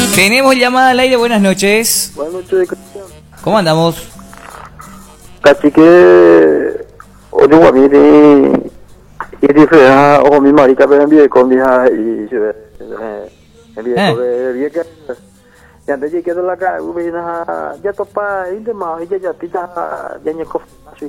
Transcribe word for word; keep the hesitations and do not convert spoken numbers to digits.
Tenemos llamada al aire, buenas noches. Buenas noches, Cristian. ¿Cómo andamos? Cachique, oye, guamiri, y dice, ah, o mi marica, pero envié con mi hija y se ve, envié con el vieja. Y antes llegué de la calle, ya topa, y demás, y ya ya, ya, ya, ya,